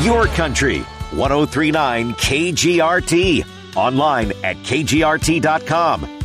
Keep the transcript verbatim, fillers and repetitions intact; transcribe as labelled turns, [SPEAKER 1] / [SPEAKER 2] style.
[SPEAKER 1] your country. ten thirty-nine K G R T. Online at K G R T dot com.